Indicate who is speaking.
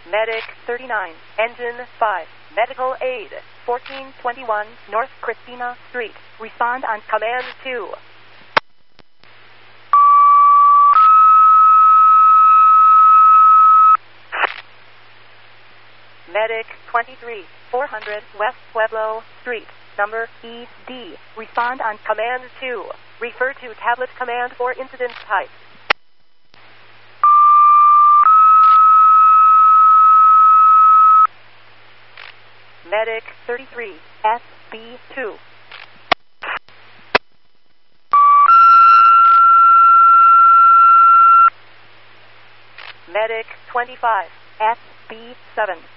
Speaker 1: Medic 39, Engine 5, Medical Aid, 1421 North Christina Street. Respond on Command 2. Medic 23, 400 West Pueblo Street, number ED. Respond on Command 2. Refer to tablet command for incident type. Medic 33, SB2. Medic 25, SB7.